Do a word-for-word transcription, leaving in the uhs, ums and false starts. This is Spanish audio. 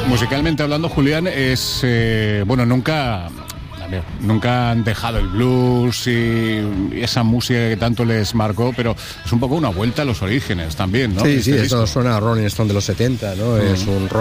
Musicalmente hablando, Julián, es... Eh, bueno, nunca... A ver, nunca han dejado el blues y esa música que tanto les marcó, pero es un poco una vuelta a los orígenes también, ¿no? Sí, este sí, disco. eso suena a Rolling Stone de los setenta, ¿no? Mm. Es un